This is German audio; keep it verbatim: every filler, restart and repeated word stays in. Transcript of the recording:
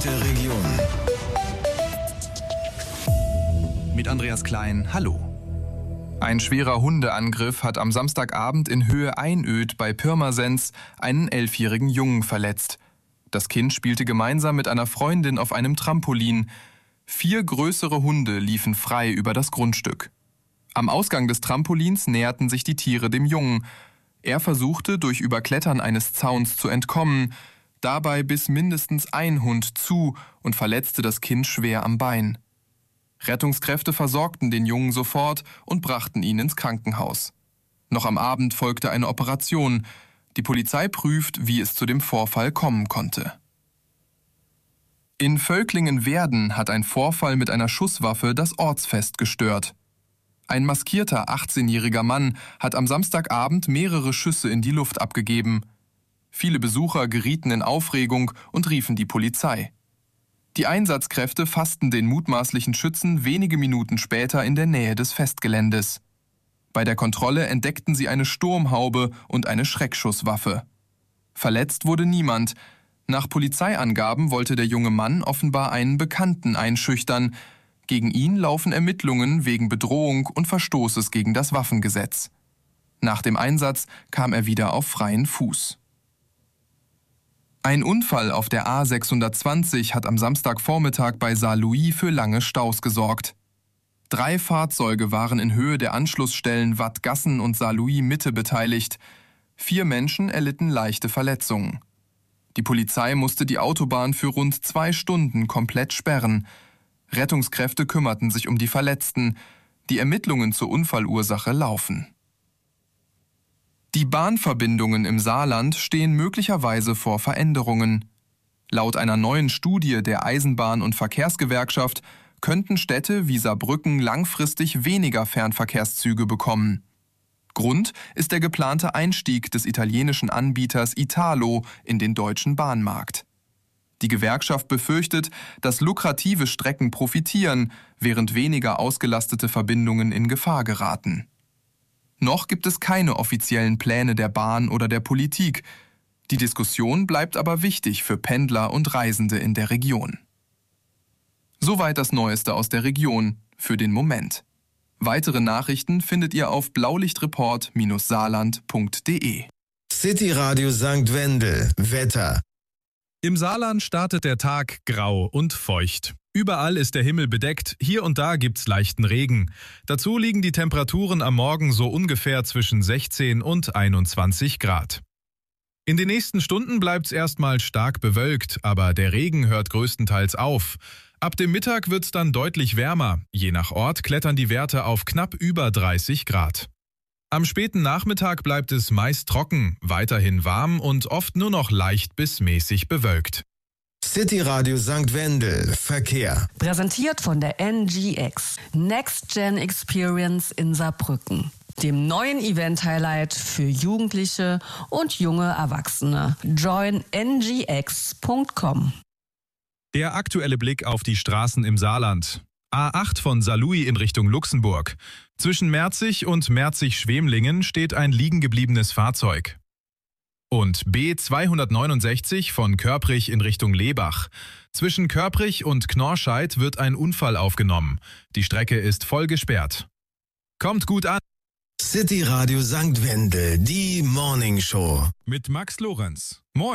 Der Region. Mit Andreas Klein, hallo. Ein schwerer Hundeangriff hat am Samstagabend in Höhe Einöd bei Pirmasens einen elfjährigen Jungen verletzt. Das Kind spielte gemeinsam mit einer Freundin auf einem Trampolin. Vier größere Hunde liefen frei über das Grundstück. Am Ausgang des Trampolins näherten sich die Tiere dem Jungen. Er versuchte, durch Überklettern eines Zauns zu entkommen. Dabei biss mindestens ein Hund zu und verletzte das Kind schwer am Bein. Rettungskräfte versorgten den Jungen sofort und brachten ihn ins Krankenhaus. Noch am Abend folgte eine Operation. Die Polizei prüft, wie es zu dem Vorfall kommen konnte. In Völklingen-Werden hat ein Vorfall mit einer Schusswaffe das Ortsfest gestört. Ein maskierter achtzehnjähriger Mann hat am Samstagabend mehrere Schüsse in die Luft abgegeben. Viele Besucher gerieten in Aufregung und riefen die Polizei. Die Einsatzkräfte fassten den mutmaßlichen Schützen wenige Minuten später in der Nähe des Festgeländes. Bei der Kontrolle entdeckten sie eine Sturmhaube und eine Schreckschusswaffe. Verletzt wurde niemand. Nach Polizeiangaben wollte der junge Mann offenbar einen Bekannten einschüchtern. Gegen ihn laufen Ermittlungen wegen Bedrohung und Verstoßes gegen das Waffengesetz. Nach dem Einsatz kam er wieder auf freien Fuß. Ein Unfall auf der A sechshundertzwanzig hat am Samstagvormittag bei Saarlouis für lange Staus gesorgt. Drei Fahrzeuge waren in Höhe der Anschlussstellen Wadgassen und Saarlouis Mitte beteiligt. Vier Menschen erlitten leichte Verletzungen. Die Polizei musste die Autobahn für rund zwei Stunden komplett sperren. Rettungskräfte kümmerten sich um die Verletzten. Die Ermittlungen zur Unfallursache laufen. Die Bahnverbindungen im Saarland stehen möglicherweise vor Veränderungen. Laut einer neuen Studie der Eisenbahn- und Verkehrsgewerkschaft könnten Städte wie Saarbrücken langfristig weniger Fernverkehrszüge bekommen. Grund ist der geplante Einstieg des italienischen Anbieters Italo in den deutschen Bahnmarkt. Die Gewerkschaft befürchtet, dass lukrative Strecken profitieren, während weniger ausgelastete Verbindungen in Gefahr geraten. Noch gibt es keine offiziellen Pläne der Bahn oder der Politik. Die Diskussion bleibt aber wichtig für Pendler und Reisende in der Region. Soweit das Neueste aus der Region für den Moment. Weitere Nachrichten findet ihr auf blaulichtreport Bindestrich saarland Punkt de. City Radio Sankt Wendel. Wetter. Im Saarland startet der Tag grau und feucht. Überall ist der Himmel bedeckt, hier und da gibt's leichten Regen. Dazu liegen die Temperaturen am Morgen so ungefähr zwischen sechzehn und einundzwanzig Grad. In den nächsten Stunden bleibt's erstmal stark bewölkt, aber der Regen hört größtenteils auf. Ab dem Mittag wird's dann deutlich wärmer. Je nach Ort klettern die Werte auf knapp über dreißig Grad. Am späten Nachmittag bleibt es meist trocken, weiterhin warm und oft nur noch leicht bis mäßig bewölkt. City Radio Sankt Wendel. Verkehr. Präsentiert von der N G X. Next Gen Experience in Saarbrücken. Dem neuen Event-Highlight für Jugendliche und junge Erwachsene. join n g x punkt com. Der aktuelle Blick auf die Straßen im Saarland. A acht von Saarlouis in Richtung Luxemburg. Zwischen Merzig und Merzig-Schwemlingen steht ein liegengebliebenes Fahrzeug. Und B zweihundertneunundsechzig von Körprich in Richtung Lebach. Zwischen Körprich und Knorrscheid wird ein Unfall aufgenommen. Die Strecke ist voll gesperrt. Kommt gut an. City Radio Sankt Wendel, die Morning Show. Mit Max Lorenz. Moin.